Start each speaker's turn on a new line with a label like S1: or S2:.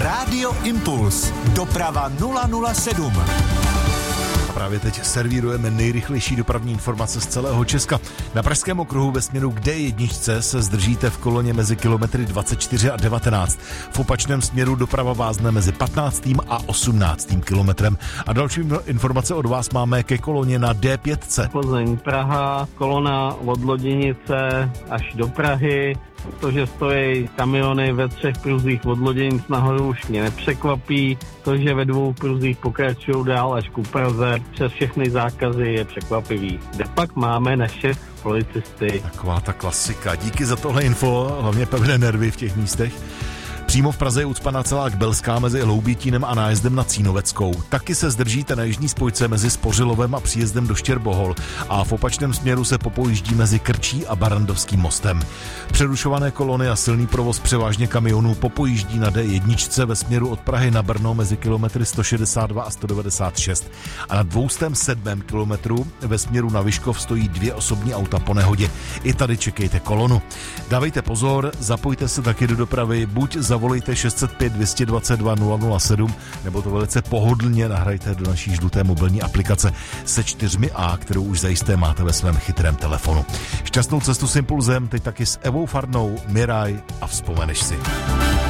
S1: Rádio Impuls. Doprava 007. Právě teď servírujeme nejrychlejší dopravní informace z celého Česka. Na Pražském okruhu ve směru k D1 se zdržíte v koloně mezi kilometry 24 a 19. V opačném směru doprava vázne mezi 15. a 18. kilometrem. A další informace od vás máme ke koloně na D5.
S2: Plzeň, Praha, kolona od Loděnice až do Prahy. To, že stojí kamiony ve 3 pruzích od Loděnic nahoru, už mě nepřekvapí. To, že ve 2 pruzích pokračují dál až ku Praze, přes všechny zákazy, je překvapivý. Kde pak máme naše policisty?
S1: Taková ta klasika. Díky za tohle info, hlavně pevné nervy v těch místech. Přímo v Praze je ucpaná celá Kbelská mezi Hloubětínem a nájezdem na Cínoveckou. Taky se zdržíte na jižní spojce mezi Spořilovem a příjezdem do Štěrbohol a v opačném směru se popojíždí mezi Krčí a Barrandovským mostem. Přerušované kolony a silný provoz převážně kamionů popojíždí na D1 ve směru od Prahy na Brno mezi kilometry 162 a 196. A na 207. kilometru ve směru na Vyškov stojí 2 osobní auta po nehodě. I tady čekejte kolonu. Dávejte pozor, zapojte se taky do dopravy, buď zavolejte 605 222 007, nebo to velice pohodlně nahrajte do naší žluté mobilní aplikace se 4A, kterou už zajisté máte ve svém chytrém telefonu. Šťastnou cestu s Impulzem, teď taky s Evou Farnou, Miraj a vzpomeneš si.